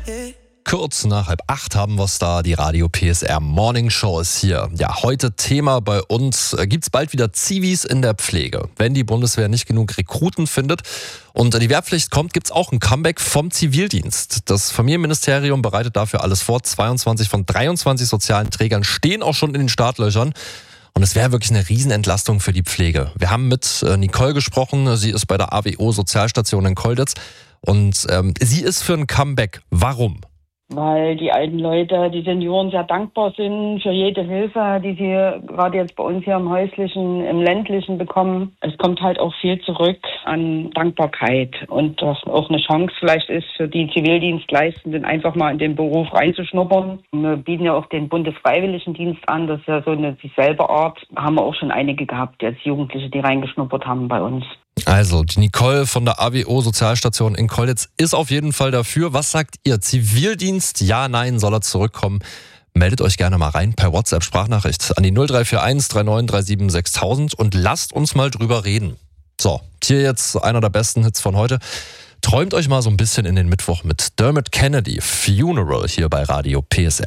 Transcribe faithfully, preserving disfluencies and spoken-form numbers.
Kurz nach halb acht haben wir es da, die Radio P S R Morning Show ist hier. Ja, heute Thema bei uns, äh, gibt es bald wieder Zivis in der Pflege. Wenn die Bundeswehr nicht genug Rekruten findet und die Wehrpflicht kommt, gibt es auch ein Comeback vom Zivildienst. Das Familienministerium bereitet dafür alles vor. zweiundzwanzig von dreiundzwanzig sozialen Trägern stehen auch schon in den Startlöchern. Und es wäre wirklich eine Riesenentlastung für die Pflege. Wir haben mit äh, Nicole gesprochen, sie ist bei der A W O Sozialstation in Kolditz und ähm, sie ist für ein Comeback. Warum? Weil die alten Leute, die Senioren sehr dankbar sind für jede Hilfe, die sie gerade jetzt bei uns hier im Häuslichen, im Ländlichen bekommen. Es kommt halt auch viel zurück an Dankbarkeit und was auch eine Chance vielleicht ist für die Zivildienstleistenden, einfach mal in den Beruf reinzuschnuppern. Wir bieten ja auch den Bundesfreiwilligendienst an, das ist ja so eine dieselbe Art. Haben wir auch schon einige gehabt, jetzt Jugendliche, die reingeschnuppert haben bei uns. Also, die Nicole von der A W O Sozialstation in Kolditz ist auf jeden Fall dafür. Was sagt ihr? Zivildienst? Ja, nein, soll er zurückkommen? Meldet euch gerne mal rein per WhatsApp-Sprachnachricht an die null drei vier eins drei neun drei sieben sechstausend und lasst uns mal drüber reden. So, hier jetzt einer der besten Hits von heute. Träumt euch mal so ein bisschen in den Mittwoch mit Dermot Kennedy, Funeral hier bei Radio P S R.